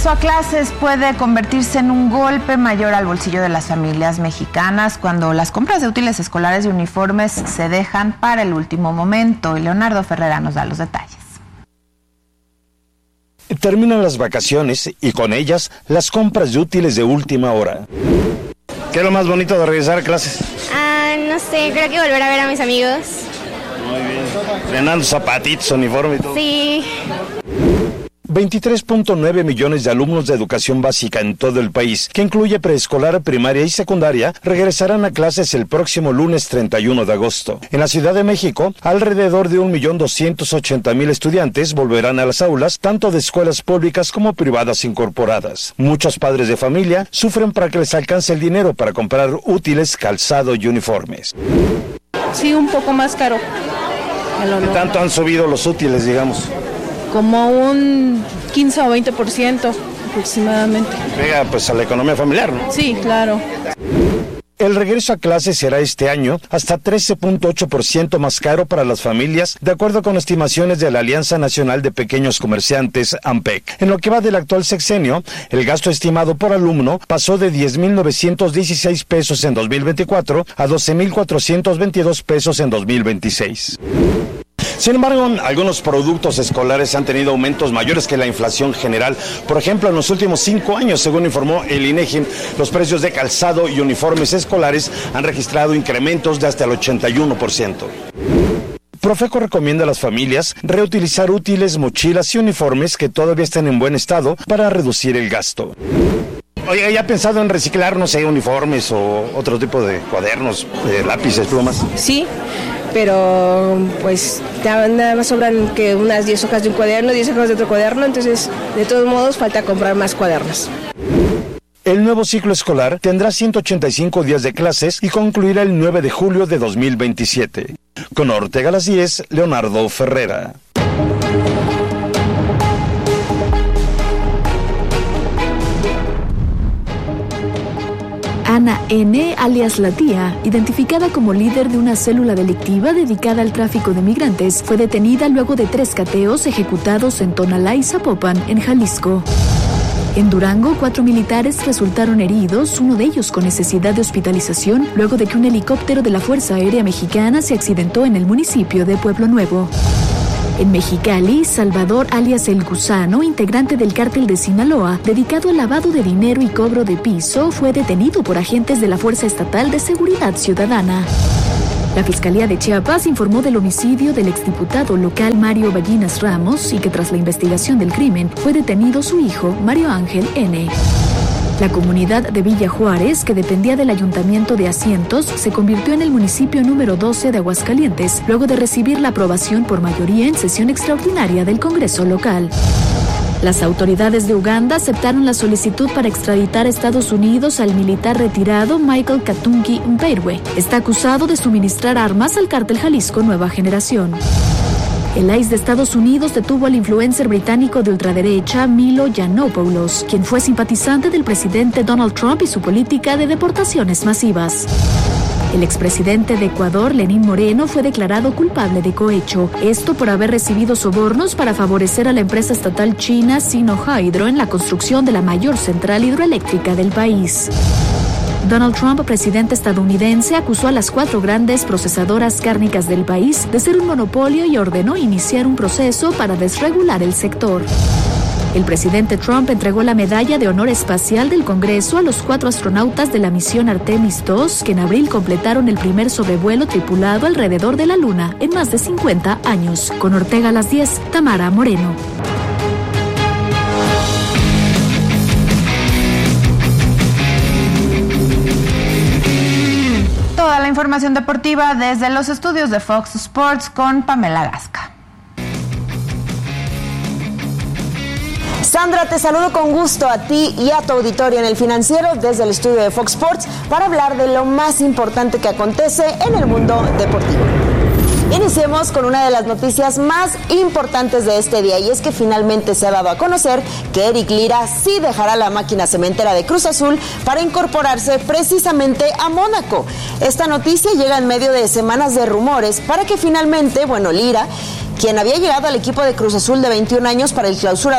regreso a clases puede convertirse en un golpe mayor al bolsillo de las familias mexicanas cuando las compras de útiles escolares y uniformes se dejan para el último momento. Y Leonardo Ferrera nos da los detalles. Terminan las vacaciones y con ellas las compras de útiles de última hora. ¿Qué es lo más bonito de regresar a clases? No sé, creo que volver a ver a mis amigos. Muy bien. Estrenando zapatitos, uniforme y todo. Sí. 23.9 millones de alumnos de educación básica en todo el país, que incluye preescolar, primaria y secundaria, regresarán a clases el próximo lunes 31 de agosto. En la Ciudad de México, alrededor de 1.280.000 estudiantes volverán a las aulas, tanto de escuelas públicas como privadas incorporadas. Muchos padres de familia sufren para que les alcance el dinero para comprar útiles, calzado y uniformes. Sí, un poco más caro. ¿Qué tanto han subido los útiles, digamos? Como un 15 o 20% aproximadamente. Pega pues a la economía familiar, ¿no? Sí, claro. El regreso a clases será este año hasta 13.8% más caro para las familias, de acuerdo con estimaciones de la Alianza Nacional de Pequeños Comerciantes, ANPEC. En lo que va del actual sexenio, el gasto estimado por alumno pasó de 10.916 pesos en 2024 a 12.422 pesos en 2026. Sin embargo, algunos productos escolares han tenido aumentos mayores que la inflación general. Por ejemplo, en los últimos 5 años, según informó el INEGI, los precios de calzado y uniformes escolares han registrado incrementos de hasta el 81%. Profeco recomienda a las familias reutilizar útiles, mochilas y uniformes que todavía estén en buen estado para reducir el gasto. Oye, ¿ya ha pensado en reciclar, no sé, uniformes o otro tipo de cuadernos, lápices, plumas? Sí, pero pues nada más sobran que unas 10 hojas de un cuaderno, 10 hojas de otro cuaderno, entonces de todos modos falta comprar más cuadernos. El nuevo ciclo escolar tendrá 185 días de clases y concluirá el 9 de julio de 2027. Con Ortega a las 10, Leonardo Ferrera. Ana N., alias La Tía, identificada como líder de una célula delictiva dedicada al tráfico de migrantes, fue detenida luego de 3 cateos ejecutados en Tonalá y Zapopan, en Jalisco. En Durango, 4 militares resultaron heridos, uno de ellos con necesidad de hospitalización, luego de que un helicóptero de la Fuerza Aérea Mexicana se accidentó en el municipio de Pueblo Nuevo. En Mexicali, Salvador alias El Gusano, integrante del cártel de Sinaloa, dedicado al lavado de dinero y cobro de piso, fue detenido por agentes de la Fuerza Estatal de Seguridad Ciudadana. La Fiscalía de Chiapas informó del homicidio del exdiputado local Mario Ballinas Ramos y que tras la investigación del crimen fue detenido su hijo, Mario Ángel N. La comunidad de Villa Juárez, que dependía del ayuntamiento de Asientos, se convirtió en el municipio número 12 de Aguascalientes, luego de recibir la aprobación por mayoría en sesión extraordinaria del Congreso local. Las autoridades de Uganda aceptaron la solicitud para extraditar a Estados Unidos al militar retirado Michael Katungi Mpeirwe. Está acusado de suministrar armas al cártel Jalisco Nueva Generación. El ICE de Estados Unidos detuvo al influencer británico de ultraderecha Milo Yiannopoulos, quien fue simpatizante del presidente Donald Trump y su política de deportaciones masivas. El expresidente de Ecuador, Lenín Moreno, fue declarado culpable de cohecho, esto por haber recibido sobornos para favorecer a la empresa estatal china Sinohydro en la construcción de la mayor central hidroeléctrica del país. Donald Trump, presidente estadounidense, acusó a las 4 grandes procesadoras cárnicas del país de ser un monopolio y ordenó iniciar un proceso para desregular el sector. El presidente Trump entregó la medalla de honor espacial del Congreso a los 4 astronautas de la misión Artemis II, que en abril completaron el primer sobrevuelo tripulado alrededor de la Luna en más de 50 años. Con Ortega a las 10, Tamara Moreno. Toda la información deportiva desde los estudios de Fox Sports con Pamela Gasca. Sandra, te saludo con gusto a ti y a tu auditorio en El Financiero desde el estudio de Fox Sports para hablar de lo más importante que acontece en el mundo deportivo. Iniciemos con una de las noticias más importantes de este día, y es que finalmente se ha dado a conocer que Eric Lira sí dejará la máquina cementera de Cruz Azul para incorporarse precisamente a Mónaco. Esta noticia llega en medio de semanas de rumores para que finalmente, Lira quien había llegado al equipo de Cruz Azul de 21 años para el Clausura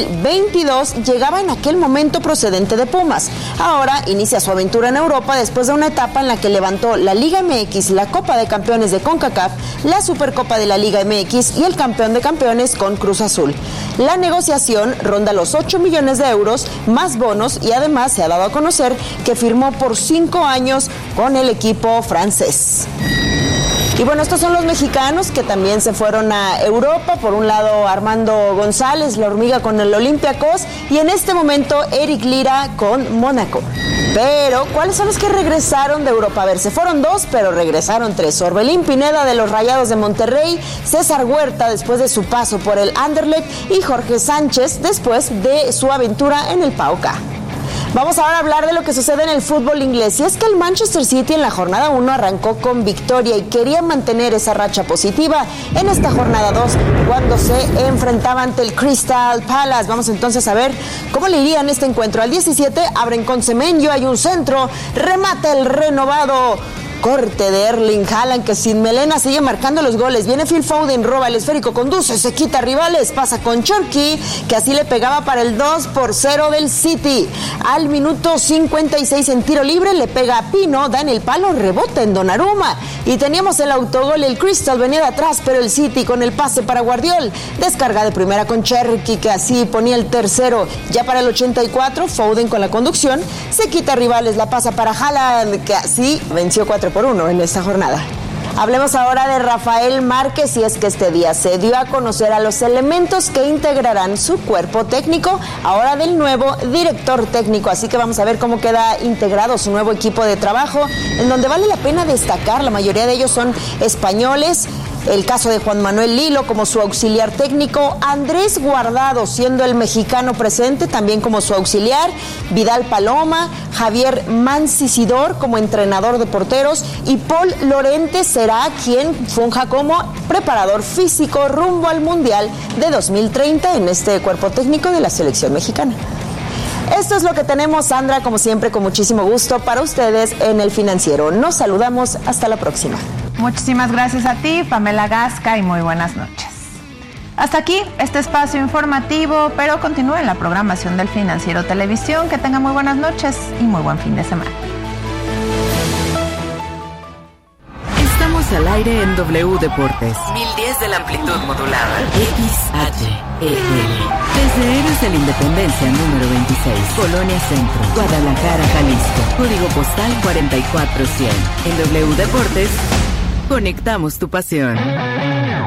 2022, llegaba en aquel momento procedente de Pumas. Ahora inicia su aventura en Europa después de una etapa en la que levantó la Liga MX, la Copa de Campeones de CONCACAF, la Supercopa de la Liga MX y el Campeón de Campeones con Cruz Azul. La negociación ronda los 8 millones de euros más bonos y además se ha dado a conocer que firmó por 5 años con el equipo francés. Y bueno, estos son los mexicanos que también se fueron a Europa. Por un lado, Armando González, la hormiga con el Olympiacos, y en este momento Eric Lira con Mónaco. Pero, ¿cuáles son los que regresaron de Europa? A ver, se fueron 2, pero regresaron 3. Orbelín Pineda de los Rayados de Monterrey, César Huerta después de su paso por el Anderlecht y Jorge Sánchez después de su aventura en el PAOK. Vamos ahora a hablar de lo que sucede en el fútbol inglés. Y es que el Manchester City en la jornada 1 arrancó con victoria y quería mantener esa racha positiva en esta jornada 2 cuando se enfrentaba ante el Crystal Palace. Vamos entonces a ver cómo le iría en este encuentro. Al 17 abren con Semenyo, hay un centro, remate el renovado corte de Erling Haaland, que sin melena sigue marcando los goles. Viene Phil Foden, roba el esférico, conduce, se quita rivales, pasa con Cherky, que así le pegaba para el 2-0 del City. Al minuto 56 en tiro libre le pega a Pino, da en el palo, rebota en Donnarumma. Y teníamos el autogol, el Crystal venía de atrás, pero el City con el pase para Guardiol. Descarga de primera con Cherky, que así ponía el tercero. Ya para el 84, Foden con la conducción, se quita rivales, la pasa para Haaland, que así venció 4-1 en esta jornada. Hablemos ahora de Rafael Márquez, y es que este día se dio a conocer a los elementos que integrarán su cuerpo técnico, ahora del nuevo director técnico, así que vamos a ver cómo queda integrado su nuevo equipo de trabajo, en donde vale la pena destacar, la mayoría de ellos son españoles. El caso de Juan Manuel Lilo como su auxiliar técnico, Andrés Guardado siendo el mexicano presente también como su auxiliar, Vidal Paloma, Javier Mancisidor como entrenador de porteros y Paul Lorente será quien funja como preparador físico rumbo al Mundial de 2030 en este cuerpo técnico de la selección mexicana. Esto es lo que tenemos, Sandra, como siempre, con muchísimo gusto para ustedes en El Financiero. Nos saludamos, hasta la próxima. Muchísimas gracias a ti, Pamela Gasca, y muy buenas noches. Hasta aquí este espacio informativo, pero continúe en la programación del Financiero Televisión. Que tenga muy buenas noches y muy buen fin de semana. Estamos al aire en W Deportes. 1010 de la amplitud modulada. XHEL. Desde Héroes de la Independencia número 26, Colonia Centro, Guadalajara, Jalisco. Código postal 44100. En W Deportes, conectamos tu pasión.